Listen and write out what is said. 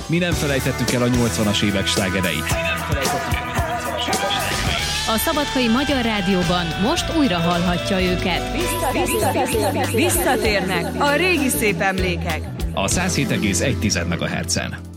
Mi nem felejtettük el a 80-as évek slágereit. A Szabadkai Magyar Rádióban most újra hallhatja őket. Visszatérnek a régi szép emlékek. A 107,1 MHz-en.